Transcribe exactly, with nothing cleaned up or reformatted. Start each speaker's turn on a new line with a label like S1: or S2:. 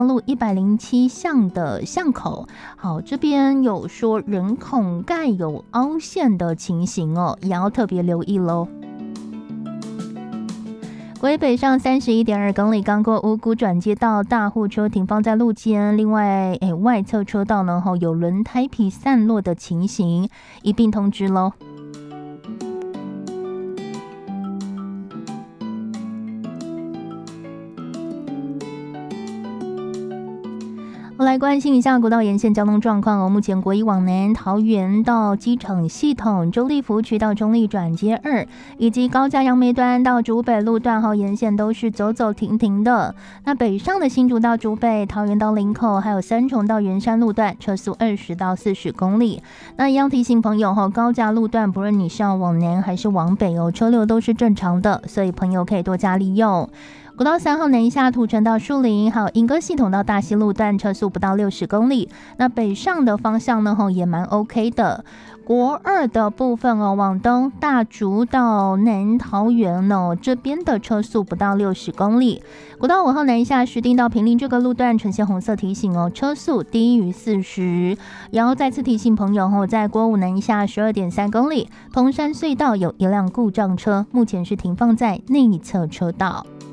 S1: 路一百零七巷的巷口，好，这边有说人孔盖有凹陷的情形哦，也要特别留意咯。国北上三十一点二公里，刚过五股转接道，大货车停放在路肩，另外诶外侧车道呢有轮胎皮散落的情形，一并通知咯。我来关心一下国道沿线交通状况哦。目前国一往南桃园到机场系统、中立福渠到中立转接二，以及高架杨梅端到竹北路段后沿线都是走走停停的。那北上的新竹到竹北、桃园到林口，还有三重到圆山路段，车速二十到四十公里。那一样提醒朋友哦，高架路段不论你是要往南还是往北哦，车流都是正常的，所以朋友可以多加利用。国道三号南下土城到树林，还有莺歌系统到大溪路段，车速不到六十公里。那北上的方向呢，也蛮 OK 的。国二的部分哦，往东大竹到南桃园哦，这边的车速不到六十公里。国道五号南下石碇到平林这个路段呈现红色提醒哦，车速低于四十。然后再次提醒朋友哦，在国五南下十二点三公里，铜山隧道有一辆故障车，目前是停放在内侧车道。